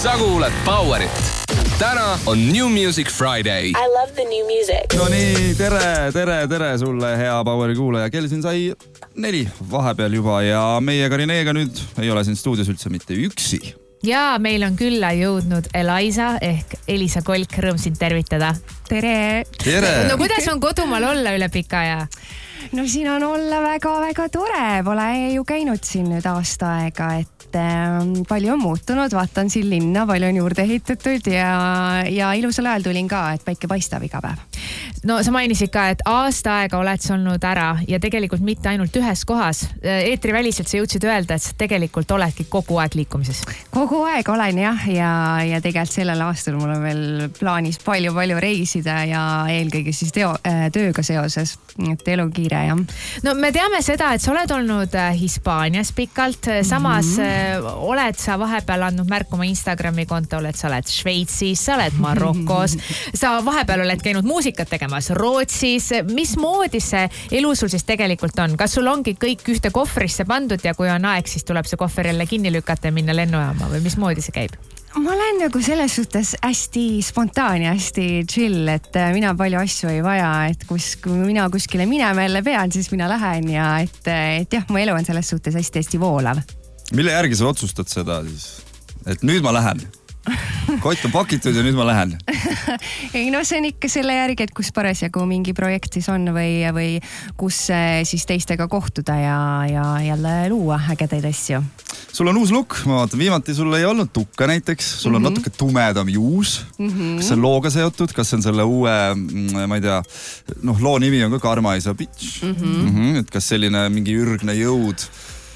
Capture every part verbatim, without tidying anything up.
sa kuuled Powerit. Täna on New Music Friday. I love the new music. No nii, tere, tere, tere sulle, hea Poweri kuulaja. Kell siin sai neli vahepeal juba ja meie Karineega nüüd ei ole siin stuudios üldse mitte üksi. Ja meil on külla jõudnud Eliza ehk Elisa Kolk, rõõm sind tervitada. Tere! Tere! No kuidas on kodumaal olla üle pika aja? No siin on olla väga-väga tore. Pole ju käinud siin nüüd aasta aega, et äh, palju on muutunud. Vaatan siin linna, palju on juurde ehitatud ja, ja ilusal ajal tulin ka, et päike paistab iga päev. No sa mainisid ka, et aasta aega oled sa olnud ära ja tegelikult mitte ainult ühes kohas. Eetri väliselt sa jõudsid öelda, et sa tegelikult oledki kogu aeg liikumises. Kogu aeg olen jah ja, ja tegelikult sellel aastal mul on veel plaanis palju-palju reisida ja eelkõige siis teo, tööga seoses, et elu kiire jah. No me teame seda, et sa oled olnud Hispaanias pikalt, samas mm-hmm. oled sa vahepeal andnud märku oma Instagrami kontol, et sa oled Šveitsis, sa oled Marokos, sa vahepeal oled käinud muusikat tegemas Rootsis. Mismoodi see elu sul siis tegelikult on? Kas sul ongi kõik ühte kohvrisse pandud ja kui on aeg, siis tuleb see kohver jälle kinni lükata ja minna lennujaama või mismoodi see käib? Ma olen nagu selles suhtes hästi spontaan ja hästi chill, et mina palju asju ei vaja, et kus, kui mina kuskile minema jälle pean, siis mina lähen ja et, et jah, mu elu on selles suhtes hästi-hästi voolav. Mille järgi sa otsustad seda siis? Et nüüd ma lähen. Kott on pakitud ja nüüd ma lähen. Ei no see on ikka selle järgi, et kus parasjagu mingi projekt siis on või, või kus siis teistega kohtuda ja, ja jälle luua ägedaid asju. Sul on uus look, ma vaatan, viimati sul ei olnud tukka näiteks, sul on mm-hmm. natuke tumedam juus. Mm-hmm. Kas see on looga seotud, kas see on selle uue, ma ei tea, noh loo nimi on ka Karma Isa Bitch. Mm-hmm. Mm-hmm. Et kas selline mingi ürgne jõud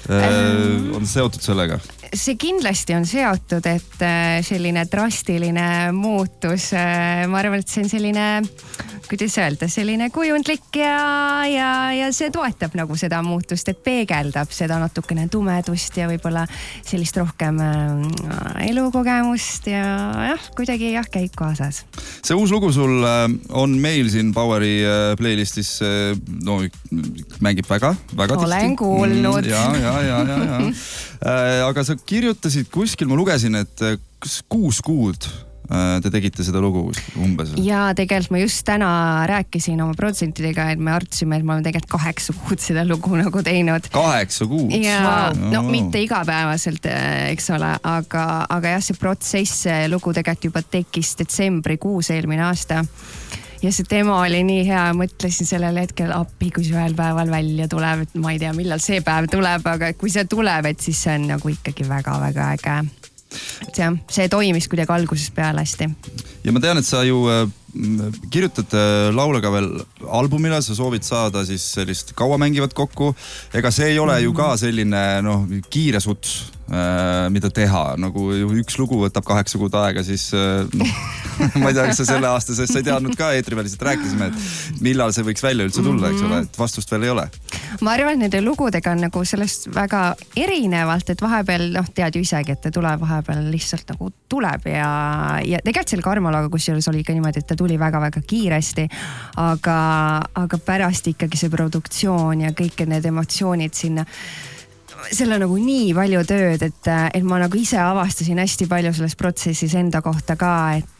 äh, on seotud sellega? See kindlasti on seotud, et selline drastiline muutus, ma arvan, et see on selline, kuidas öelda, selline kujundlik ja, ja, ja see toetab nagu seda muutust, et peegeldab seda natukene tumedust ja võib-olla sellist rohkem elukogemust ja jah, kuidagi jah, käib kaasas. See uus lugu sul on meil siin Poweri playlistis, no mängib väga, väga tihti. Olen kuulnud. Mm, ja, ja, ja, ja, ja. Aga sa kirjutasid kuskil, ma lugesin, et kuus kuud te tegite seda lugu umbes. Ja tegelikult ma just täna rääkisin oma protsentidega, et me artsime, et ma olen tegelikult kaheksa kuud seda lugu nagu teinud. Kaheksa kuud? Ja no mitte igapäevaselt, eks ole, aga, aga jah, see protsess, see lugu tegelikult juba tekkis detsembrikuus eelmine aasta. Ja see tema oli nii hea, mõtlesin sellel hetkel appi, kui see ühel päeval välja tuleb, et ma ei tea, millal see päev tuleb, aga kui see tuleb, et siis see on nagu ikkagi väga-väga äge. See, see toimis kuidagi algusest peale hästi. Ja ma tean, et sa ju kirjutad laule ka veel albumile, sa soovid saada siis sellist kaua mängivat kokku. Ega see ei ole ju ka selline no, kiire suts, mida teha. Nagu üks lugu võtab kaheksa kuud aega, siis no, ma ei tea, kas sa selle aasta, sest sa ei teadnud ka eetriväliselt rääkisime, et millal see võiks välja üldse tulla, eks ole, et vastust veel ei ole. Ma arvan, et nende lugudega on nagu sellest väga erinevalt, et vahepeal, noh, tead ju isegi, et ta tuleb vahepeal lihtsalt nagu tuleb ja, ja tegelikult selle Karmalaga, kus oli ka niimoodi, et ta tuli väga-väga kiiresti, aga, aga pärast ikkagi see produktsioon ja kõik need emotsioonid sinna, selle nagu nii palju tööd, et, et ma nagu ise avastasin hästi palju selles protsessis enda kohta ka,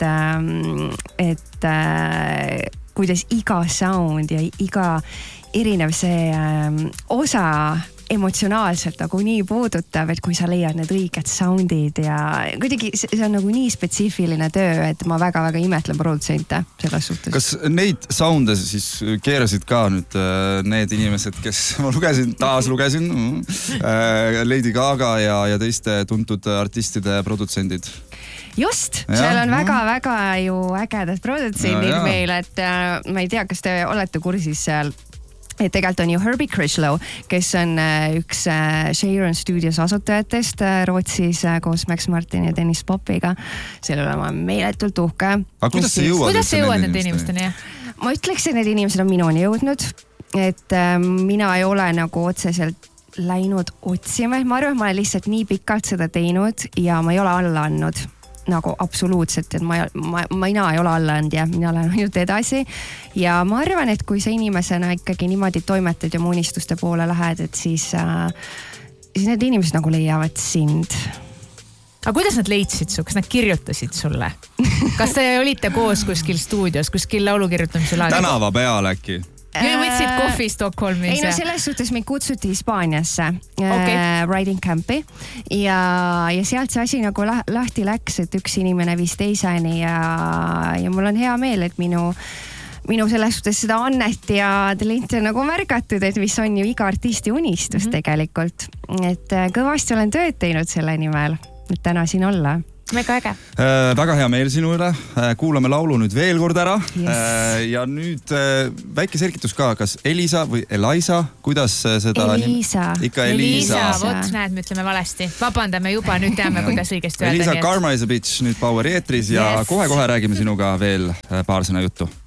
et, et kuidas iga sound ja iga erinev see osa emotsionaalselt nagu nii puudutab, et kui sa leiad need õiged soundid ja kuidagi see on nagu nii spetsiifiline töö, et ma väga-väga imetlen produtsente selles suhtes. Kas neid sounde siis keerasid ka nüüd need inimesed, kes ma lugesin, taas lugesin, Lady Gaga ja, ja teiste tuntud artistide produtsendid? Just, ja, seal on väga-väga ju ägedad produtsendid meil, et ma ei tea, kas te olete kursis seal. Et tegelikult on ju Herbie Crislow, kes on üks Sharon Studios asutajatest Rootsis koos Max Martin ja Dennis Popiga. Selle olema meeletult uhke. Aga kuidas see jõuad? Kuidas see jõuad nende inimesteni? Ma ütleks, et need inimesed on minuni jõudnud. Et mina ei ole nagu otseselt läinud otsima. Ma arvan, ma olen lihtsalt nii pikalt seda teinud ja ma ei ole alla andnud. Nagu absoluutselt, et ma, ma, mina ei ole alla andnud ja mina olen ainult edasi. Ja ma arvan, et kui sa inimesena ikkagi niimoodi toimetad ja mu unistuste poole lähed, et siis, äh, siis need inimesed nagu leiavad sind. aga kuidas nad leidsid su, kas nad kirjutasid sulle? Kas te olite koos kuskil stuudios, kuskil laulu kirjutamisel? Tänava peal äkki? Ja võtsid kohvi Stockholmis? Ei no selles suhtes meid kutsuti Hispaaniasse okay. äh, riding campi ja, ja sealt see asi nagu lah, lahti läks, et üks inimene viis teiseni ja, ja mul on hea meel, et minu minu selles suhtes seda annet ja talenti on nagu märgatud, et mis on ju iga artisti unistus mm-hmm. tegelikult. Et kõvasti olen tööd teinud selle nimel, et täna siin olla. Mega äge. Äh, väga hea meel sinu üle. Äh, kuulame laulu nüüd veel kord ära. Yes. Äh, ja nüüd äh, väike selgitus ka, kas Elisa või Elisa, kuidas seda... Elisa. Ikka Elisa. Elisa, vot näed, me ütleme valesti. Vabandame juba, nüüd teame, kuidas õigesti öelda. Elisa Karma is a bitch nüüd Poweri eetris ja yes. kohe-kohe räägime sinuga veel paar sõna juttu.